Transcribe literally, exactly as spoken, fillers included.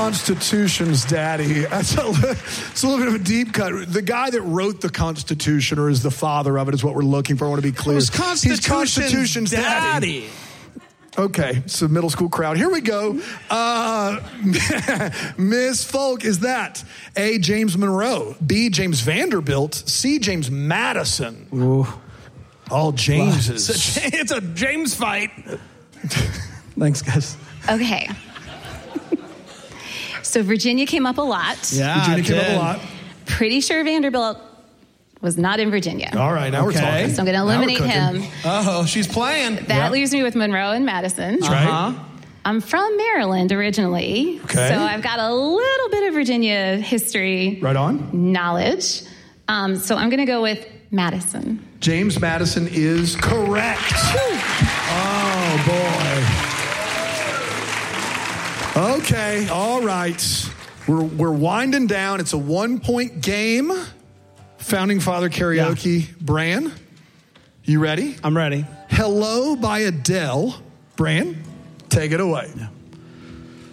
Constitution's daddy. That's a, it's a little bit of a deep cut. The guy that wrote the Constitution, or is the father of it, is what we're looking for. I want to be clear. It was Constitution's, He's Constitution's daddy. daddy. Okay, it's a middle school crowd. Here we go. Uh, Miss Folk, is that A, James Monroe, B, James Vanderbilt, C, James Madison? Ooh. All Jameses. It's a, it's a James fight. Thanks, guys. Okay. So Virginia came up a lot. Yeah, Virginia came did. up a lot. Pretty sure Vanderbilt was not in Virginia. All right, now Okay. we're talking. So I'm going to Now we're eliminate cooking. him. Oh, she's playing. That Yep. leaves me with Monroe and Madison. That's right. Uh-huh. I'm from Maryland originally. Okay. So I've got a little bit of Virginia history Right on. knowledge. Um, so I'm going to go with Madison. James Madison is correct. Oh, boy. Okay, all right. We're, we're winding down. It's a one-point game. Founding Father karaoke. Yeah. Bran, you ready? I'm ready. Hello by Adele. Bran, take it away. Yeah.